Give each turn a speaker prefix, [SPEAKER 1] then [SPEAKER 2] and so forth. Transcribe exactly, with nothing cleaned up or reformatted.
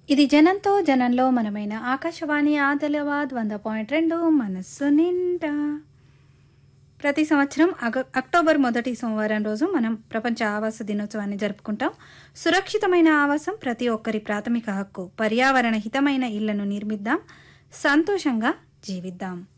[SPEAKER 1] ఇది జనంతో జనంలో మనమైన ఆకాశవాణి ఆదిలాబాద్ వంద పాయింట్ రెండు మనస్సు నిండా. ప్రతి సంవత్సరం అగ అక్టోబర్ మొదటి సోమవారం రోజు మనం ప్రపంచ ఆవాస దినోత్సవాన్ని జరుపుకుంటాం. సురక్షితమైన ఆవాసం ప్రతి ఒక్కరి ప్రాథమిక హక్కు. పర్యావరణ హితమైన ఇళ్లను నిర్మిద్దాం, సంతోషంగా జీవిద్దాం.